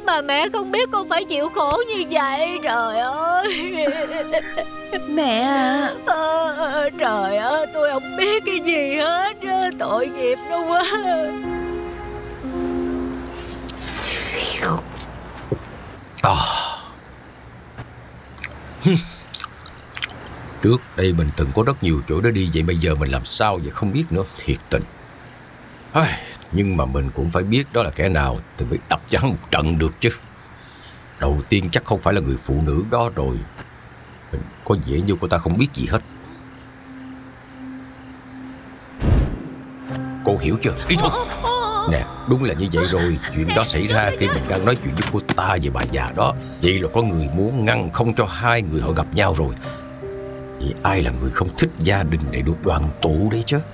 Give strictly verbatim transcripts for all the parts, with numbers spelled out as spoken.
mà mẹ không biết con phải chịu khổ như vậy. Trời ơi. Mẹ à. à, Trời ơi, tôi không biết cái gì hết. Tội nghiệp nó quá. À. Trước đây mình từng có rất nhiều chỗ để đi, vậy bây giờ mình làm sao vậy không biết nữa. Thiệt tình. Nhưng mà mình cũng phải biết đó là kẻ nào thì mới đập cho hắn một trận được chứ. Đầu tiên chắc không phải là người phụ nữ đó rồi. Mình có vẻ như cô ta không biết gì hết. Cô hiểu chưa? Đi thôi. Nè, đúng là như vậy rồi. Chuyện đó xảy ra khi mình đang nói chuyện với cô ta về bà già đó. Vậy là có người muốn ngăn không cho hai người họ gặp nhau rồi. Vậy ai là người không thích gia đình này được đoàn tụ đây chứ?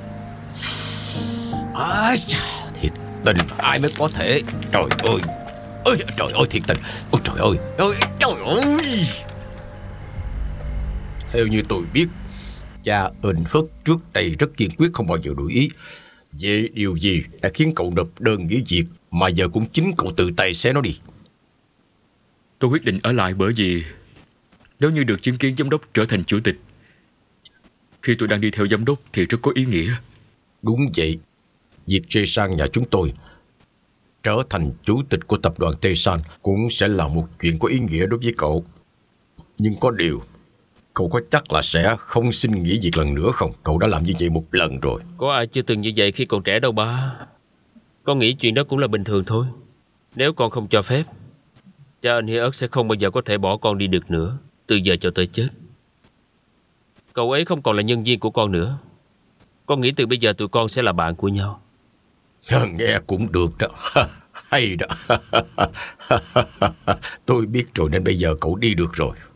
À, thiệt tình, ai mới có thể. Trời ơi. Ôi, trời ơi, thiệt tình. Ôi trời ơi. Ôi, trời ơi. Theo như tôi biết, cha Ân Hất trước đây rất kiên quyết không bao giờ đổi ý. Vậy điều gì đã khiến cậu nộp đơn nghỉ việc mà giờ cũng chính cậu tự tay xé nó đi? Tôi quyết định ở lại bởi vì nếu như được chứng kiến giám đốc trở thành chủ tịch, khi tôi đang đi theo giám đốc thì rất có ý nghĩa. Đúng vậy. Việc Jason nhà chúng tôi trở thành chủ tịch của tập đoàn Tesan cũng sẽ là một chuyện có ý nghĩa đối với cậu. Nhưng có điều, cậu có chắc là sẽ không xin nghỉ việc lần nữa không? Cậu đã làm như vậy một lần rồi. Có ai chưa từng như vậy khi còn trẻ đâu ba. Con nghĩ chuyện đó cũng là bình thường thôi. Nếu con không cho phép, cha anh Hiớt sẽ không bao giờ có thể bỏ con đi được nữa, từ giờ cho tới chết. Cậu ấy không còn là nhân viên của con nữa. Con nghĩ từ bây giờ tụi con sẽ là bạn của nhau. Nghe cũng được đó. Hay đó. Tôi biết rồi nên bây giờ cậu đi được rồi.